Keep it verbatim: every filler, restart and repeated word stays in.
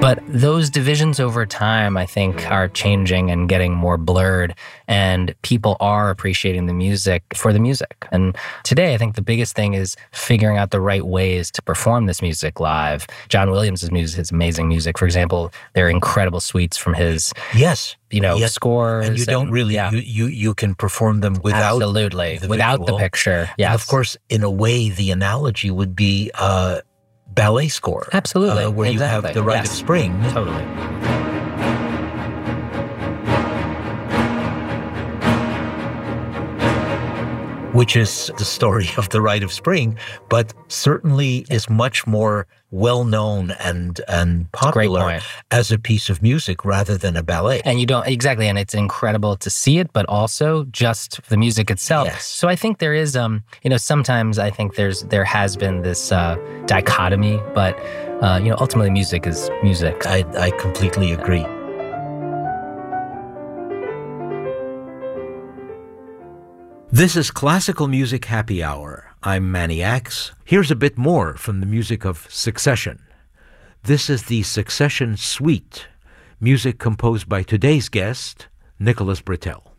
But those divisions over time, I think, are changing and getting more blurred, and people are appreciating the music for the music. And today, I think the biggest thing is figuring out the right ways to perform this music live. John Williams' music, his amazing music, for example, there are incredible suites from his yes, you know, yes. scores. And you don't and, really, yeah. you, you you can perform them without Absolutely, the without visual. the picture. Yes. And of course, in a way, the analogy would be uh, ballet score. Absolutely. Uh, where exactly. you have the Rite yes. of Spring. Totally. Which is the story of the Rite of Spring, but certainly is much more well-known and and popular as a piece of music rather than a ballet. And you don't, exactly, and it's incredible to see it, but also just the music itself. Yes. So I think there is, um, you know, sometimes I think there's there has been this uh, dichotomy, but, uh, you know, ultimately music is music. I, I completely agree. This is Classical Music Happy Hour. I'm Manny Axe. Here's a bit more from the music of Succession. This is the Succession Suite, music composed by today's guest, Nicholas Britell.